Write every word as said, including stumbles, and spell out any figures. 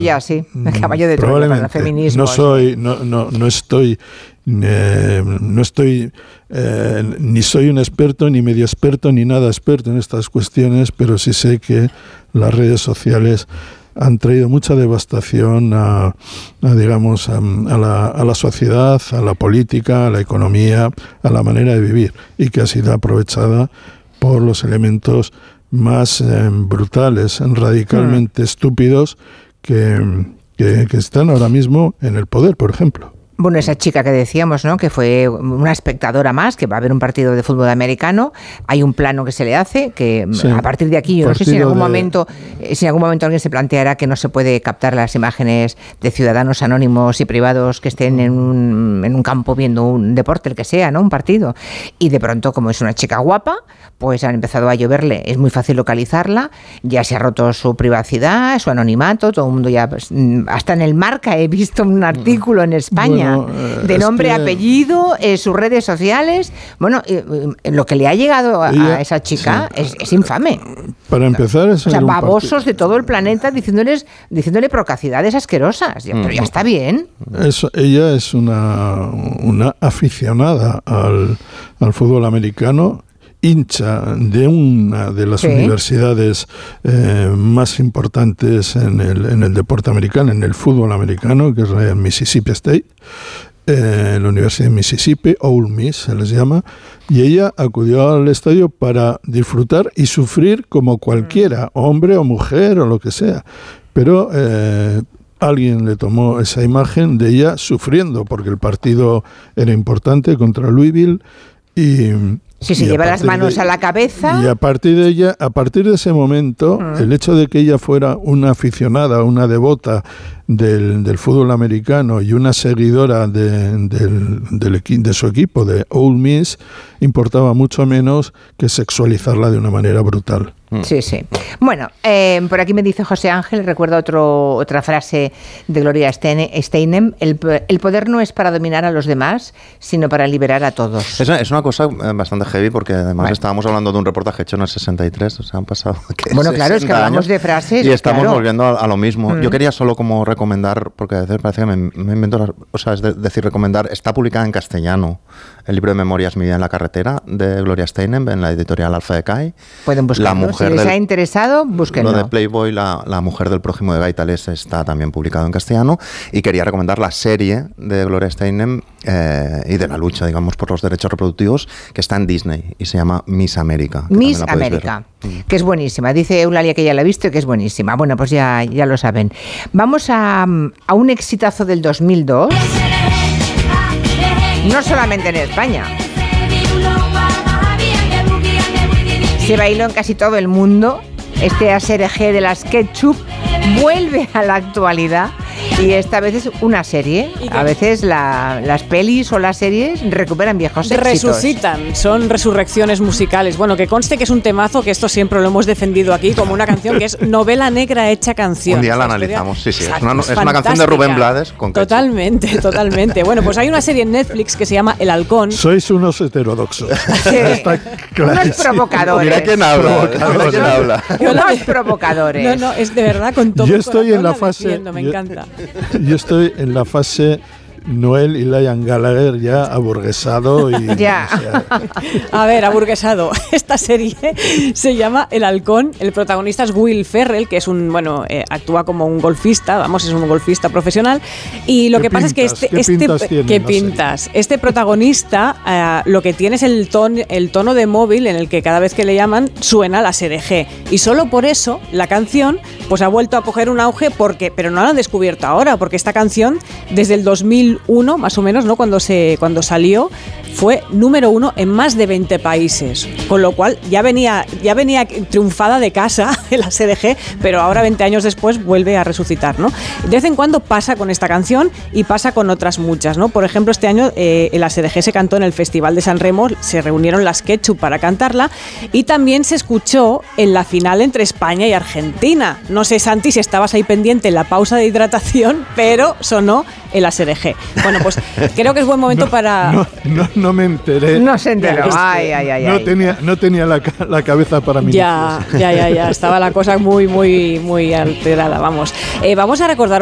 Ya, sí, el caballo de Troya para el feminismo. No soy, no, no, no estoy, eh, no estoy, eh, ni soy un experto, ni medio experto, ni nada experto en estas cuestiones, pero sí sé que las redes sociales han traído mucha devastación a, a digamos, a, a, la, a la sociedad, a la política, a la economía, a la manera de vivir, y que ha sido aprovechada por los elementos más eh, brutales, radicalmente mm. estúpidos, Que, que, que están ahora mismo en el poder, por ejemplo. Bueno, esa chica que decíamos, ¿no?, que fue una espectadora más, que va a haber un partido de fútbol americano, hay un plano que se le hace, que sí, a partir de aquí, yo no sé si en algún de... momento, si en algún momento alguien se planteará que no se puede captar las imágenes de ciudadanos anónimos y privados que estén en un, en un campo viendo un deporte, el que sea, ¿no?, un partido, y de pronto, como es una chica guapa, pues han empezado a lloverle, es muy fácil localizarla, ya se ha roto su privacidad, su anonimato, todo el mundo ya, pues, hasta en el Marca he visto un artículo en España, bueno, eh, de nombre, que... apellido, eh, sus redes sociales. Bueno, eh, eh, lo que le ha llegado a, ella, a esa chica sí. es, es infame. Para empezar, es o sea, babosos de todo el planeta diciéndoles, diciéndole procacidades asquerosas. Mm. Pero ya está bien. Eso, ella es una, una aficionada al, al fútbol americano, hincha de una de las sí. universidades eh, más importantes en el, en el deporte americano, en el fútbol americano, que es la Mississippi State, eh, la Universidad de Mississippi, Ole Miss se les llama, y ella acudió al estadio para disfrutar y sufrir como cualquiera, hombre o mujer o lo que sea, pero eh, alguien le tomó esa imagen de ella sufriendo, porque el partido era importante contra Louisville, y si se lleva las manos de, a la cabeza. Y a partir de ella, a partir de ese momento, uh-huh. el hecho de que ella fuera una aficionada, una devota del, del fútbol americano y una seguidora de, del, del equi- de su equipo, de Ole Miss, importaba mucho menos que sexualizarla de una manera brutal. Sí, sí. Bueno, eh, por aquí me dice José Ángel, recuerda otro, otra frase de Gloria Steinem, el, el poder no es para dominar a los demás, sino para liberar a todos. Es, es una cosa bastante heavy, porque además bueno. estábamos hablando de un reportaje hecho en el sesenta y tres, o sea, han pasado Bueno, claro, es que hablamos de frases. Y estamos claro. volviendo a, a lo mismo. Mm. Yo quería solo como recomendar, porque a veces parece que me, me invento, las, o sea, es de, decir recomendar, está publicada en castellano el libro de memorias Mi vida en la carretera, de Gloria Steinem, en la editorial Alfa de Cai. Pueden buscarlo. Si les del, ha interesado, búsquenlo. Lo de Playboy, la, la mujer del prójimo de Gaitales, está también publicado en castellano. Y quería recomendar la serie de Gloria Steinem eh, y de la lucha, digamos, por los derechos reproductivos, que está en Disney y se llama Miss América. Miss América, ver. que es buenísima. Dice Eulalia que ya la ha visto y que es buenísima. Bueno, pues ya, ya lo saben. Vamos a, a un exitazo del dos mil dos. No solamente en España. Se bailó en casi todo el mundo. Este A S R G de las Ketchup vuelve a la actualidad. Y esta vez es una serie. A veces la, las pelis o las series recuperan viejos éxitos. Resucitan, son resurrecciones musicales. Bueno, que conste que es un temazo, que esto siempre lo hemos defendido aquí como una canción que es novela negra hecha canción. Un día la analizamos, sí, sí. Es una, es una canción de Rubén Blades con Ketchup. Totalmente, totalmente. Bueno, pues hay una serie en Netflix que se llama El Halcón. Sois unos heterodoxos. Sí. Unos provocadores. Mira quién habla. Mira quién habla. Unos provocadores. No, no, es de verdad con todo Yo el estoy en la fase. Defiendo, me yo, encanta. Yo estoy en la fase Noel y Liam Gallagher ya aburguesado y ya. O sea. A ver, aburguesado. Esta serie se llama El Halcón. El protagonista es Will Ferrell, que es un, bueno, eh, actúa como un golfista, vamos, es un golfista profesional. Y lo que pasa pintas? es que este, ¿Qué este pintas tiene, ¿qué no pintas? Sé. Este protagonista eh, lo que tiene es el ton, el tono de móvil en el que cada vez que le llaman suena la A S R G. Y solo por eso la canción pues ha vuelto a coger un auge, porque, pero no la han descubierto ahora, porque esta canción desde el dos mil uno más o menos, ¿no? Cuando se cuando salió fue número uno en más de veinte países, con lo cual ya venía ya venía triunfada de casa el A S R G, pero ahora veinte años después vuelve a resucitar, ¿no? De vez en cuando pasa con esta canción y pasa con otras muchas, ¿no? Por ejemplo, este año eh, el A S R G se cantó en el Festival de San Remo, se reunieron las Ketchup para cantarla, y también se escuchó en la final entre España y Argentina. No sé, Santi, si estabas ahí pendiente en la pausa de hidratación, pero sonó el A S R G. Bueno, pues creo que es buen momento no, para... No, no, no me enteré. No se enteró. Ay, ay, ay, no ay. tenía, no tenía la, la cabeza para mí. Ya, ya, ya, ya. Estaba la cosa muy, muy, muy alterada. Vamos. Eh, vamos a recordar